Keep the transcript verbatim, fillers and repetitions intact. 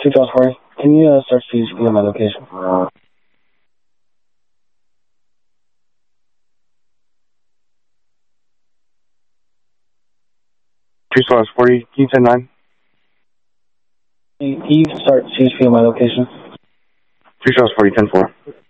two Charles forty. Can you uh, start C H P on my location? two Charles forty, can you ten nine? Can you start C H P on my location? two Charles forty, ten four.